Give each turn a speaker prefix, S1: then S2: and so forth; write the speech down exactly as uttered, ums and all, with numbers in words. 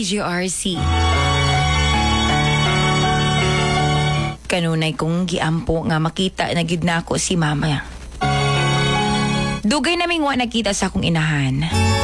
S1: J R C. Kanunay kong giampo nga makita na gyud nako si mama. Dugay naming wa nakita sa akong inahan.